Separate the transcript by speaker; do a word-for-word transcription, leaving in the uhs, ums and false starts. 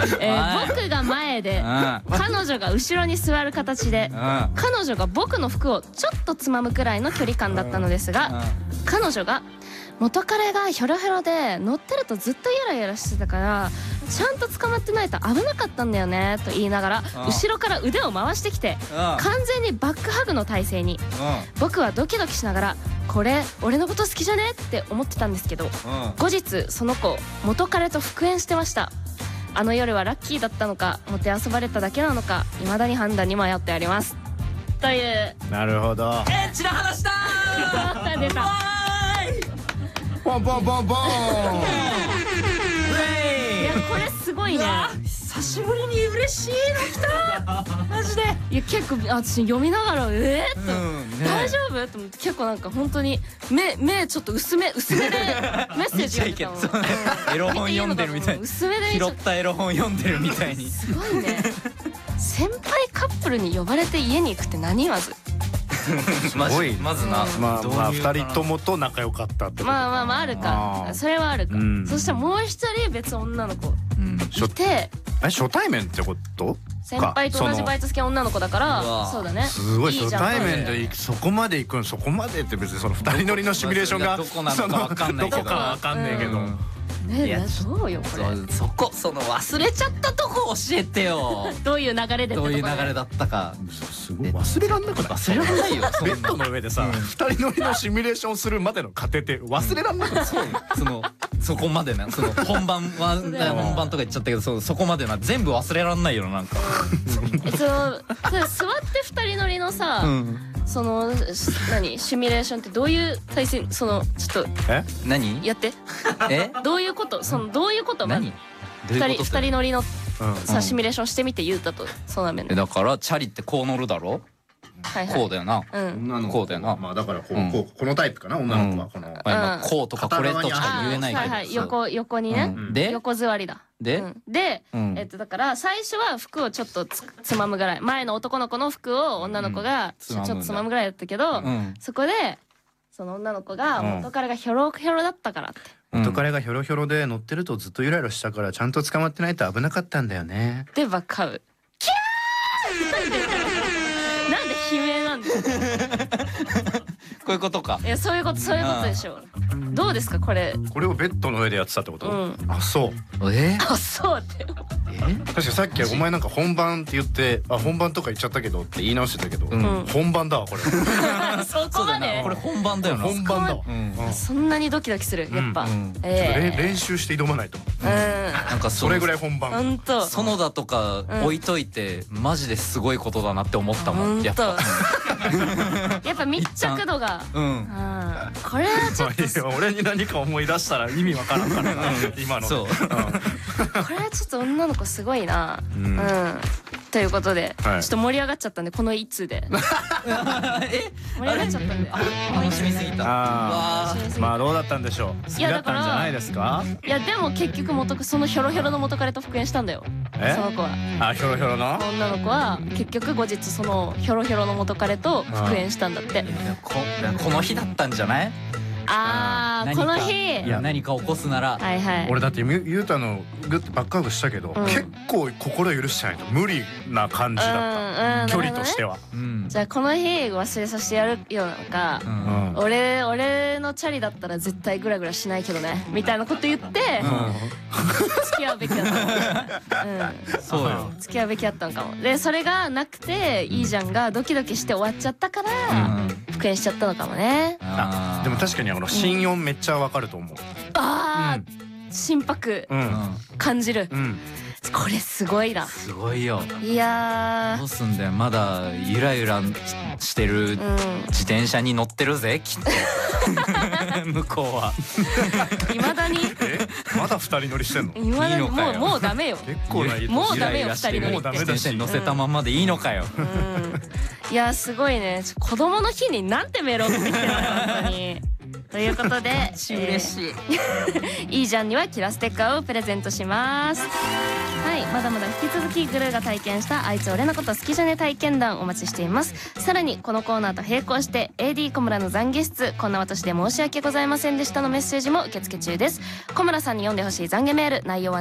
Speaker 1: えー、僕が前で彼女が後ろに座る形で、彼女が僕の服をちょっとつまむくらいの距離感だったのですが、彼女が元彼がヒョロヒョロで乗ってるとずっとイライラしてたからちゃんと捕まってないと危なかったんだよねと言いながら後ろから腕を回してきて完全にバックハグの体勢に。僕はドキドキしながらこれ俺のこと好きじゃねって思ってたんですけど、後日その子元彼と復縁してました。あの夜はラッキーだったのかもてあそばれただけなのか未だに判断に迷ってありますという。
Speaker 2: なるほど。
Speaker 3: エッチな話だ
Speaker 1: ー出た。
Speaker 2: ポンポンポンポン。
Speaker 1: いやこれすごいね。
Speaker 3: 久しぶりに嬉しいの来たマジで。
Speaker 1: いや結構私読みながらえーっと大丈夫と思って結構なんか本当に目目ちょっと薄め薄めでメッセージ読んでたもん。
Speaker 3: エロ本読んでるみたいに
Speaker 1: 薄めで
Speaker 3: 拾ったエロ本読んでるみたいに。
Speaker 1: すごいね。先輩カップルに呼ばれて家に行くって何まず。
Speaker 2: すごい。
Speaker 3: まずな、
Speaker 2: まあまあ二人ともと仲良かったってこと。
Speaker 1: まあまあまああるか、それはあるか。そしたらもう一人別女の子いて、
Speaker 2: え初対面ってこと？
Speaker 1: 先輩と同じバイト先女の子だからそうだね。
Speaker 2: すごい初対面でそこまで行くん。そこまでって別にその二人乗りのシミュレーションが
Speaker 3: どこなのかわかんないけど、
Speaker 2: どこかわかんないけど。
Speaker 1: ねえどうよこれ。
Speaker 3: そこその忘れちゃったとこ教えてよ。
Speaker 1: どういう流れで
Speaker 3: どういう流れだったか。
Speaker 2: すごい忘れらんなくない？
Speaker 3: 忘れらんないよ。
Speaker 2: ベッドの上でさ二人乗りのシミュレーションするまでの過程って忘れらんなくない？
Speaker 3: そのそこまでな、その本番は本番とか言っちゃったけど、そそこまでな全部忘れらんないよなんか。
Speaker 1: えその座って二人乗りのさ、その何シミュレーションってどういう体勢、そのちょっと
Speaker 2: え
Speaker 3: 何
Speaker 1: やって。
Speaker 3: え
Speaker 1: どういうこと、そのどういうこと？
Speaker 3: 何
Speaker 1: 二人二人乗りのさシミュレーションしてみて言うたとそうなめんね。
Speaker 3: だからチャリってこう乗るだろ。こうだよな。こうだよな。
Speaker 2: まあだからこうこうこのタイプかな女の子はこの。
Speaker 3: こうとかこれとしか言えないけど。
Speaker 1: 横横にね。で横座りだ。
Speaker 3: で
Speaker 1: でえっとだから最初は服をちょっとつまむぐらい、前の男の子の服を女の子がちょっとつまむぐらいだったけど、そこでその女の子が元彼がヒョロヒョロだったからって。
Speaker 2: 元彼がヒョロヒョロで乗ってるとずっとイライラしたからちゃんと捕まってないと危なかったんだよね。
Speaker 1: でバカウ。キャー。なんで悲鳴なんだよ。
Speaker 3: こういうことか。
Speaker 1: いやそういうことそういうことでしょ。どうですかこれ。
Speaker 2: これをベッドの上でやってたってこと？あそう。
Speaker 3: え？
Speaker 1: あそうって。
Speaker 2: 確かさっきお前なんか本番って言ってあ本番とか言っちゃったけどって言い直してたけど本番だわこれ。
Speaker 1: そこまで。
Speaker 3: これ本番だよな。
Speaker 2: 本番だわ。
Speaker 1: そんなにドキドキするやっぱ。
Speaker 2: 練習して挑まないと。
Speaker 3: なんか
Speaker 2: それぐらい本番。
Speaker 1: 本当。
Speaker 3: 園田とか置いといてマジですごいことだなって思ったもん。やっぱ。
Speaker 1: やっぱ密着度が。これはちょっと。
Speaker 2: 俺に何か思い出したら意味わからんからな今の。
Speaker 1: そう。これはちょっと女の子すごいな。うん。ということで、ちょっと盛り上がっちゃったんでこの一通で。え？盛り上がっちゃったんで。
Speaker 3: 楽しみすぎた。
Speaker 2: まあどうだったんでしょう。好きだったんじゃないですか？
Speaker 1: いやでも結局元そのヒョロヒョロの元彼と復縁したんだよ。その子は。
Speaker 2: あヒョロヒョロの？
Speaker 1: 女の子は結局後日そのヒョロヒョロの元彼と復縁したんだって。
Speaker 3: この日だったんじゃない？
Speaker 1: ああこの日
Speaker 3: いや何か起こすなら。
Speaker 1: はいはい。
Speaker 2: 俺だってゆうたのグッてバックハグしたけど結構心許してないと無理な感じだった距離としては。
Speaker 1: じゃあこの日忘れさせてやるようなのか、俺俺のチャリだったら絶対グラグラしないけどねみたいなこと言って付き合うべきだったの。
Speaker 3: そうよ。
Speaker 1: 付き合うべきだったのかも。でそれがなくていいじゃんがドキドキして終わっちゃったから復縁しちゃったのかもね。
Speaker 2: でも確かにあの心音めっちゃわかると思う。
Speaker 1: ああ心拍感じる。これすごいな。
Speaker 3: すごいよ。
Speaker 1: いや
Speaker 3: どうすんだよ。まだゆらゆらしてる自転車に乗ってるぜきっと。向こうは。
Speaker 1: いまだに。
Speaker 2: まだ二人乗りしてんの？
Speaker 1: いまだにもうもうダメよ。
Speaker 2: 結構な。
Speaker 1: もうダメよ二人乗りって。
Speaker 3: 自転車に乗せたままでいいのかよ。
Speaker 1: いやすごいね。子供の日になんてメール送ってきてるの本当に。ということで
Speaker 3: 嬉し
Speaker 1: い。いいじゃんにはキラステッカーをプレゼントします。はい、まだまだ引き続きグルーが体験したあいつ俺のこと好きじゃね体験談お待ちしています。さらにこのコーナーと並行して エーディー 小村の懺悔室こんな私で申し訳ございませんでしたのメッセージも受付中です。小村さんに読んでほしい懺悔メール内容は